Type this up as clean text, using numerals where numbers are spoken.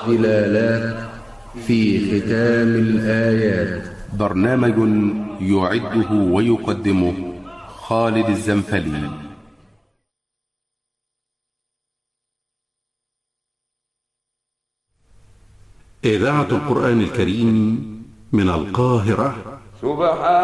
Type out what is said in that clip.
دلالات في ختام الآيات. برنامج يعده ويقدمه خالد الزنفلي. إذاعة القرآن الكريم من القاهرة. سبحان